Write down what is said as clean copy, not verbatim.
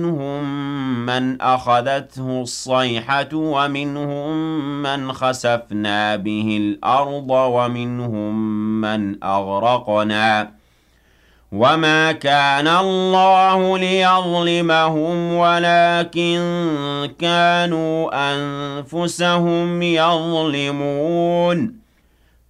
منهم من أخذته الصيحة ومنهم من خسفنا به الأرض ومنهم من أغرقنا وما كان الله ليظلمهم ولكن كانوا أنفسهم يظلمون